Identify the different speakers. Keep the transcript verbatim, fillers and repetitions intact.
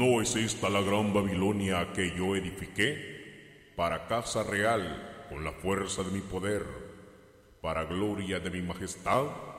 Speaker 1: ¿No es esta la gran Babilonia que yo edifiqué para casa real con la fuerza de mi poder, para gloria de mi majestad?